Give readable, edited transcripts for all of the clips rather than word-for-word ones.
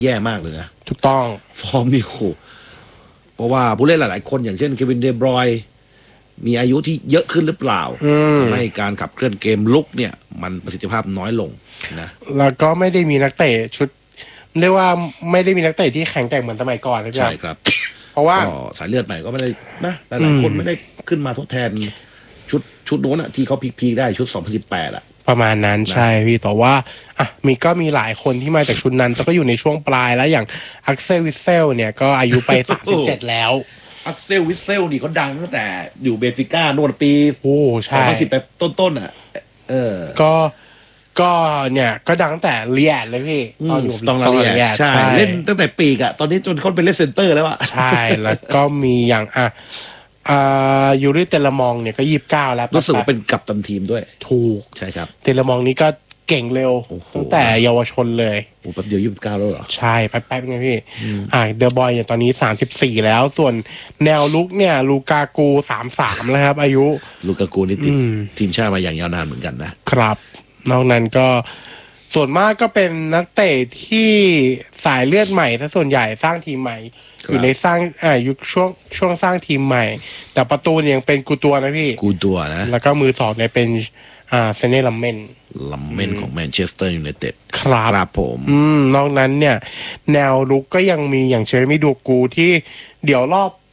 แย่มากเลยนะถูกต้องฟอร์มนี่โหเพราะว่าผู้เล่นหลายๆคนอย่างเช่นเควินเดบรอยมีอายุที่เยอะขึ้นหรือเปล่าทำให้การขับเคลื่อนเกมลุกเนี่ยมันประสิทธิภาพน้อยลงนะแล้วก็ไม่ได้มีนักเตะชุดเรียกว่าไม่ได้มีนักเตะที่แข็งแกร่งเหมือนสมัยก่อนนะใช่ครับเพราะว่าสายเลือดใหม่ก็ไม่ได้นะหลายๆคนไม่ได้ขึ้นมาทดแทนชุดโน้นอะที่เขาพีคได้ชุด2018อะประมาณนั้นใช่พี่แต่ว่ามีหลายคนที่มาจากชุดนั้นแต่ก็อยู่ในช่วงปลายแล้วอย่างอักเซลวิเซลเนี่ยก็อายุไป37แล้วอักเซลวิเซลนี่เขาดังตั้งแต่อยู่เบนฟิก้าโน่นปีใช่ 2010ไปต้นๆอ่ะก็เนี่ยก็ดังตั้งแต่เลียดเลยพี่ตอนอยู่ตอนเลียดใช่เล่นตั้งแต่ปีกอ่ะตอนนี้จนเขาเป็นเล่นเซนเตอร์แล้วอ่ะใช่แล้วก็มีอย่างยูริเตลมองเนี่ยก็29แล้วรู้สึกว่าเป็นกัปตันทีมด้วยถูกใช่ครับเตลมองนี้ก็เก่งเร็วตั้งแต่เยาวชนเลยโอ้แป๊บเดียว29แล้วเหรอใช่แป๊บๆไงพี่เดอะบอยเนี่ยตอนนี้34แล้วส่วนแนวลุกเนี่ยลูกากู33แล้วครับอายุลูกากูนี่ติดทีมชาติมาอย่างยาวนานเหมือนกันนะครับนอกนั้นก็ส่วนมากก็เป็นนักเตะที่สายเลือดใหม่ซะส่วนใหญ่สร้างทีมใหม่อยู่ในสร้างยุคช่วงสร้างทีมใหม่แต่ประตูเนี่ยยังเป็นกูตัวนะพี่กูตัวนะแล้วก็มือสองเนี่ยเป็นเซเน่ลัมเมนของแมนเชสเตอร์ยูไนเต็ดครับผมนอกนั้นเนี่ยแนวลุกก็ยังมีอย่างเชอร์มี่ดูกูที่เดี๋ยวรอบ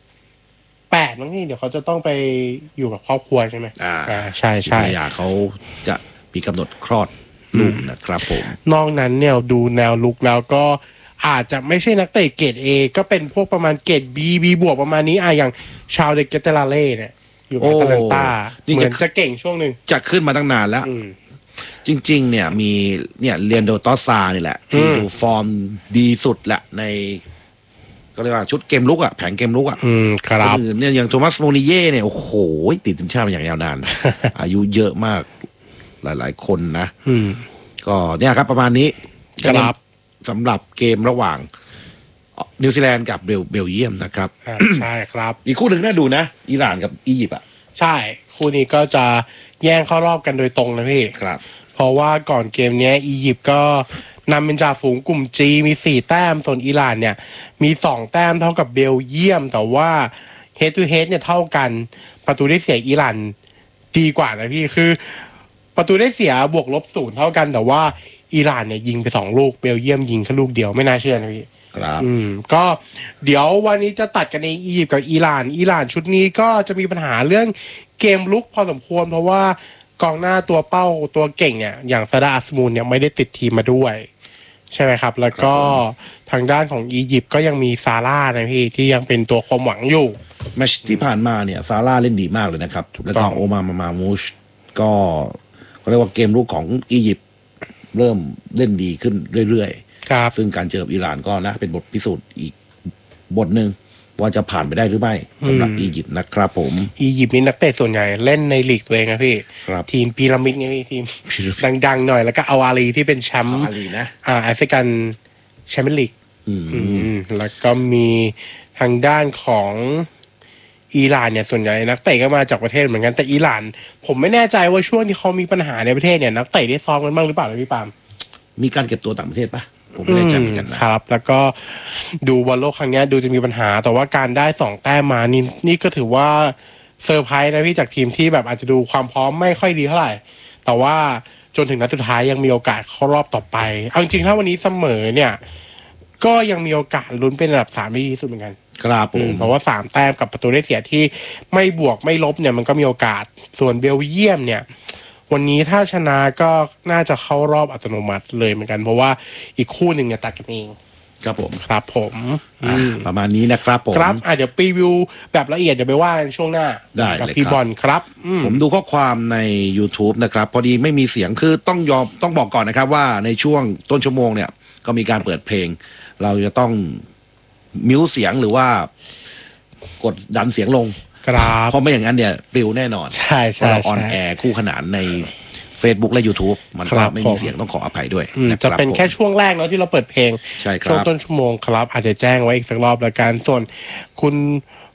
8มั้งพี่เดี๋ยวเขาจะต้องไปอยู่กับครอบครัวใช่ไหมใช่ภรรยาเขาจะมีกำหนดคลอดลูกนะครับผมนอกนั้นเนี่ยดูแนวลุกแล้วก็อาจจะไม่ใช่นักเตะเกรด A ก็เป็นพวกประมาณเกรด B บวกประมาณนี้อย่างชาวเดเกเตลาเล่เนี่ยอยู่กับอาตแลนตาเหมือนจะเก่งช่วงหนึ่งจะขึ้นมาตั้งนานแล้วจริงๆเนี่ยมีเนี่ยเรียนโดตอซานี่แหละที่ดูฟอร์มดีสุดแหละในก็เรียกว่าชุดเกมลุกแผงเกมลุกครับเนี่ยอย่างโทมัสโมนิเย่เนี่ยโอ้โหติดทีมชาติมาอย่างยาวนาน อายุเยอะมากหลายๆคนนะก็เนี่ยครับประมาณนี้ครับสำหรับเกมระหว่างนิวซีแลนด์กับเบลเยียมนะครับใช่ครับอีกคู่หนึ่งน่าดูนะอิหร่านกับอียิปต์ใช่คู่นี้ก็จะแย่งเข้ารอบกันโดยตรงนะพี่ครับเพราะว่าก่อนเกมนี้อียิปต์ก็นำเป็นจ่าฝูงกลุ่ม G มี4แต้มส่วนอิหร่านเนี่ยมี2แต้มเท่ากับเบลเยียมแต่ว่า head to head เนี่ยเท่ากันประตูได้เสียอิหร่านดีกว่านะพี่คือประตูได้เสียบวกลบ0เท่ากันแต่ว่าอิหร่านเนี่ยยิงไป2ลูกเบลเยียมยิงแค่ลูกเดียวไม่น่าเชื่อนะพี่ครับก็เดี๋ยววันนี้จะตัดกันในอียิปต์กับอิหร่านชุดนี้ก็จะมีปัญหาเรื่องเกมลุกพอสมควรเพราะว่ากองหน้าตัวเป้าตัวเก่งเนี่ยอย่างซาดาอัสมูนเนี่ยไม่ได้ติดทีมมาด้วยใช่ไหมครับแล้วก็ทางด้านของอียิปต์ก็ยังมีซาร่านะพี่ที่ยังเป็นตัวความหวังอยู่แมตช์ที่ผ่านมาเนี่ยซาร่าเล่นดีมากเลยนะครับแล้วก็โอมามูชก็เรียกว่าเกมลุกของอียิปต์เริ่มเล่นดีขึ้นเรื่อยๆซึ่งการเจออิหร่านก็นะเป็นบทพิสูจน์อีกบทหนึ่งว่าจะผ่านไปได้หรือไม่สำหรับอียิปต์นะครับผมอียิปต์นี่นักเตะส่วนใหญ่เล่นในลีกตัวเองนะพี่ทีมพีระมิดไงพี่ทีมดังๆหน่อยแล้วก็เอาอาลีที่เป็นแชมป์แอฟริกันแชมเปี้ยนลีกแล้วก็มีทางด้านของอิหร่านเนี่ยส่วนใหญ่นักเตะก็มาจากประเทศเหมือนกันแต่อิหร่านผมไม่แน่ใจว่าช่วงที่เขามีปัญหาในประเทศเนี่ยนักเตะได้ซ้อมกันบ้างหรือเปล่าพี่ปามมีการเก็บตัวต่างประเทศปะผมไม่แน่ใจเหมือนกันนะครับแล้วก็ดูบอลโลกครั้งนี้ดูจะมีปัญหาแต่ว่าการได้2แต้มมานี่ก็ถือว่าเซอร์ไพรส์นะพี่จากทีมที่แบบอาจจะดูความพร้อมไม่ค่อยดีเท่าไหร่แต่ว่าจนถึงนัดสุดท้ายยังมีโอกาสเข้ารอบต่อไปเอาจริงๆถ้าวันนี้เสมอเนี่ยก็ยังมีโอกาสลุ้นเป็นอันดับ3ได้ดีสุดเหมือนกันครับผมเพราะว่า3แต้มกับประตูได้เสียที่ไม่บวกไม่ลบเนี่ยมันก็มีโอกาสส่วนเบลเยียมเนี่ยวันนี้ถ้าชนะก็น่าจะเข้ารอบอัตโนมัติเลยเหมือนกันเพราะว่าอีกคู่หนึ่งเนี่ยตัดกันเองครับผมครับผมประมาณนี้นะครับผมครับเดี๋ยวรีวิวแบบละเอียดเดี๋ยวไปว่ากันช่วงหน้าได้กับพี่บอลครับผมดูข้อความใน YouTube นะครับพอดีไม่มีเสียงคือต้องบอกก่อนนะครับว่าในช่วงต้นชั่วโมงเนี่ยก็มีการเปิดเพลงเราจะต้องมิวเสียงหรือว่ากดดันเสียงลงเพราะไม่อย่างนั้นเนี่ยปลิวแน่นอนใช่เราออนแอร์คู่ขนานใน Facebook และ YouTube มันก็ไม่มีเสียงต้องขออภัยด้วยจะเป็นแค่ช่วงแรกเนาะที่เราเปิดเพลงช่วงต้นชั่วโมงครับอาจจะแจ้งไว้อีกสักรอบละกันส่วนคุณ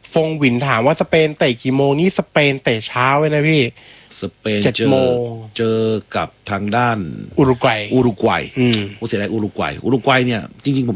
ฟงหวินถามว่าสเปนเตะกี่โมงนี่สเปนเตะเช้าเลยนะพี่สเปน 7 โมงเจอกับทางด้านอุรุกวัยโอ้เสียดายอุรุกวัยเนี่ยจริงๆผม